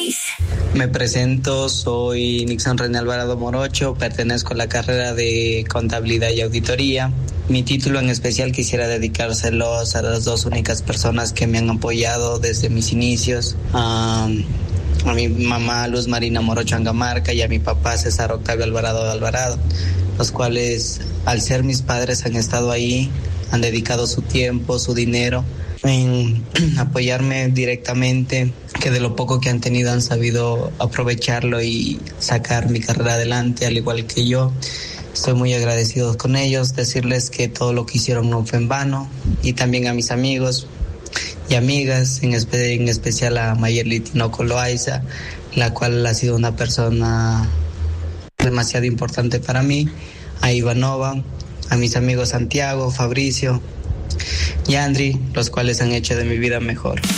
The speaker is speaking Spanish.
país. Me presento, soy Nixon René Alvarado Morocho, pertenezco a la carrera de Contabilidad y Auditoría. Mi título en especial quisiera dedicárselos a las dos únicas personas que me han apoyado desde mis inicios, a mi mamá Luz Marina Morocho Angamarca y a mi papá César Octavio Alvarado de Alvarado, los cuales, al ser mis padres, han estado ahí, han dedicado su tiempo, su dinero en apoyarme directamente, que de lo poco que han tenido han sabido aprovecharlo y sacar mi carrera adelante, al igual que yo. Estoy muy agradecido con ellos, decirles que todo lo que hicieron no fue en vano, y también a mis amigos y amigas, en especial a Mayerly Tinoco Loaiza, la cual ha sido una persona demasiado importante para mí, a Ivanova, a mis amigos Santiago, Fabricio y Andri, los cuales han hecho de mi vida mejor.